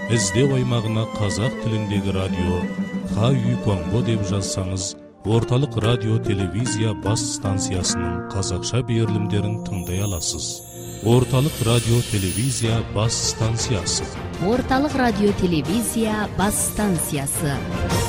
іздеу аймағына қазақ тіліндегі радио Хай Конго деп жазсаңыз, орталық радио телевизия бас станциясының қазақша берілімдерін тыңдай аласыз. Орталық радио телевизия бас станциясы. Орталық радио телевизия бас станциясы.